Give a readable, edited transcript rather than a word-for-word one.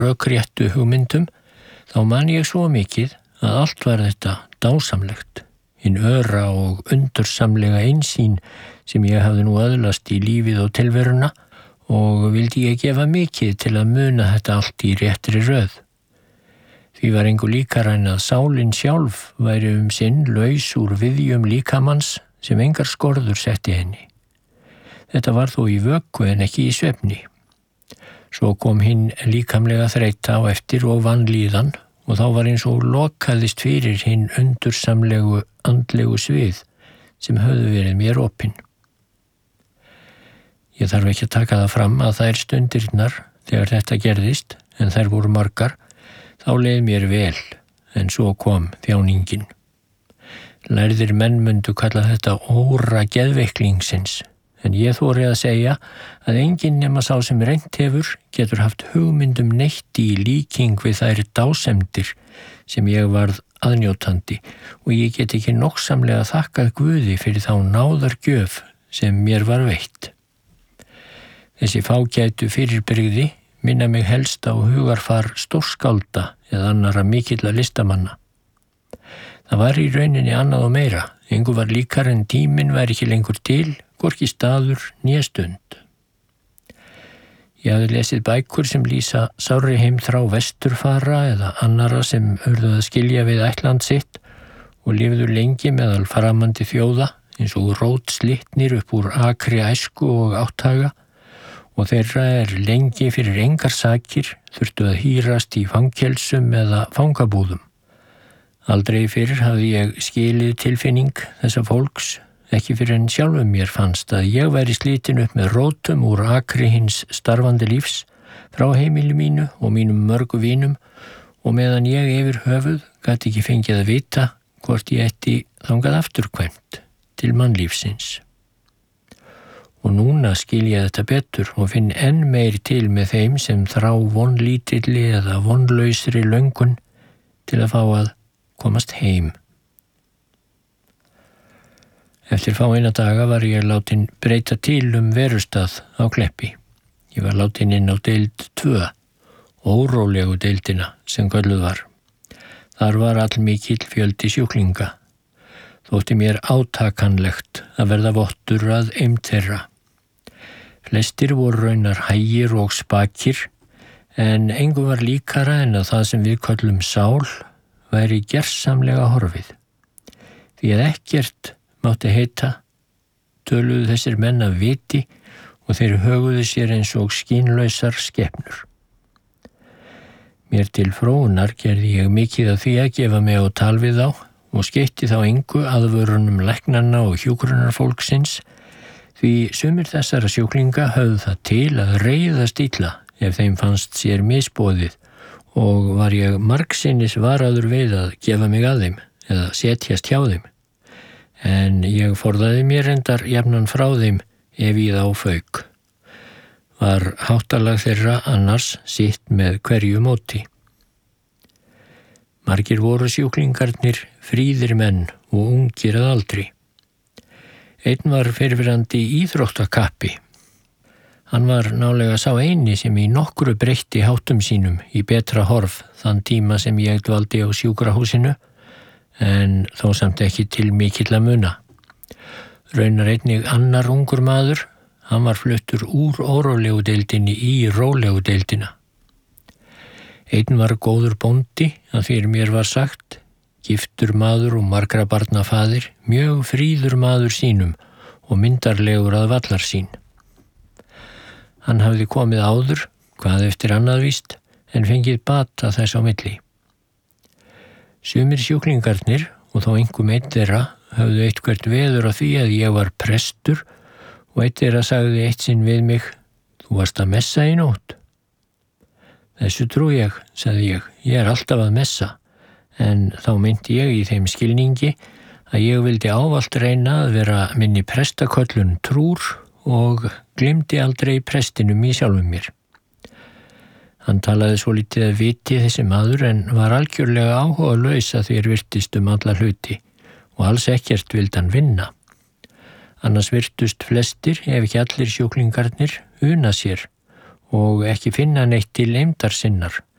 rökréttu hugmyndum, þá man ég svo mikið að allt var þetta dásamlegt, hinn öra og undursamlega einsýn sem ég hafði nú öðlast í lífið og tilveruna, og vildi ég gefa mikið til að muna þetta allt í réttri röð. Því var engu líkara en að sálin sjálf væri sinn laus úr viðjum líkamanns sem engar skorður setti henni. Þetta var þó í vöku en ekki í svefni. Svo kom hinn líkamlega þreyta á eftir og vanlíðan, og þá var eins og lokaðist fyrir hinn undursamlegu andlegu svið sem höfðu verið mér opin. Ég þarf ekki að taka það fram að þær stundirnar þegar þetta gerðist, en þær voru margar, þá leið mér vel, en svo kom þjáningin. Lærðir menn mundu kalla þetta óra geðveiklingsins, en ég þori að segja að enginn nema sá sem reynt hefur getur haft hugmyndum neitt í líking við þær dásemdir sem ég varð aðnjótandi, og ég get ekki nokksamlega þakkað Guði fyrir þá náðargjöf sem mér var veitt. Þessi fágætu fyrirbrigði minna mig helst á hugarfar stórskálda eða annarra mikilla listamanna. Það var í rauninni annað og meira, engu var líkar en tíminn væri ekki lengur til, hvorki staður né stund. Ég hafði lesið bækur sem lýsa sárri heimþrá vesturfara eða annarra sem urðu að skilja við ætland sitt og lifðu lengi meðal framandi þjóða eins og rótslitnir upp úr akri æsku og áttaga, og þeirra lengi fyrir engar sakir þurftu að hírast í fangelsum eða fangabúðum. Aldrei fyrir hafði ég skilið tilfinning þessa fólks, ekki fyrir en sjálfum mér fannst að ég væri slitin upp með rótum úr akri hins starfandi lífs frá heimili mínu og mínum mörgu vinum, og meðan ég yfir höfuð gat ekki fengið að vita hvort ég ætti þangað afturkvæmt til mannlífsins. Og núna skil ég þetta betur og finn enn meir til með þeim sem þrá vonlítilli eða vonlausri löngun til að fá að komast heim. Eftir fáeina daga var ég látin breyta til verustað á Kleppi. Ég var látin inn á deild 2, órólegu deildina sem kölluð var. Þar var allmikill fjöldi sjúklinga. Þótti mér átakanlegt að verða vottur að eymd þeirra. Flestir voru raunar hægir og spakir, en engu var líkara en að það sem við köllum sál væri gersamlega horfið. Því að ekkert mátti heita, töluðu þessir menn af viti og þeir höguðu sér eins og skínlausar skepnur. Mér til fróunar gerði ég mikið af því að gefa mig á tal við þá og skeytti þá engu aðvörunum læknanna og hjúkrunarfólksins, því sumir þessara sjúklinga höfðu það til að reiðast illa ef þeim fannst sér misboðið, og var ég margsinnis varaður við að gefa mig að þeim eða setjast hjá þeim. En ég forðaði mér reyndar jafnan frá þeim ef ég þá fauk. Var háttalag þeirra annars sitt með hverju móti. Margir voru sjúklingarnir fríðir menn og ungir að aldri. Einn var fyrrverandi íþróttakappi. Hann var nálega sá eini sem í nokkru breytti háttum sínum í betra horf þann tíma sem ég dvaldi á sjúkrahúsinu, en þó samt ekki til mikilla muna. Raunar einnig annar ungur maður, hann var fluttur úr órólegu deildinni í rólegu deildina. Einn var góður bóndi, að fyrir mér var sagt, giftur maður og margra barna faðir, mjög fríður maður sínum og myndarlegur að vallar sín. Hann hafði komið áður, hvað eftir annað víst, en fengið bata þess á milli. Sumir sjúklingarnir, og þó einhver einn þeirra, höfðu eitthvert veður á því að ég var prestur, og einn þeirra sagði eitt sinn við mig, þú varst að messa í nótt. Þessu trú ég, sagði ég alltaf að messa. En þá meinti ég í þeim skilningi að ég vildi ávallt reyna að vera minni prestaköllun trúr og gleymdi aldrei prestinum í sjálfum mér. Hann talaði svolítið að viti þessi maður en var algjörlega áhugalaus að því virtist alla hluti og alls ekkert vildi hann vinna. Annars virtust flestir, ef ekki allir sjúklingarnir, una sér og ekki finna neitt til eymdar sinnar,